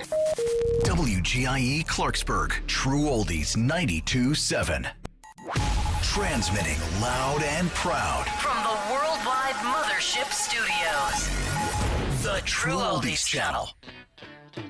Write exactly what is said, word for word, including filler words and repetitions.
W G I E Clarksburg, True Oldies ninety-two seven. Transmitting loud and proud from the worldwide Mothership Studios. The True Oldies Channel.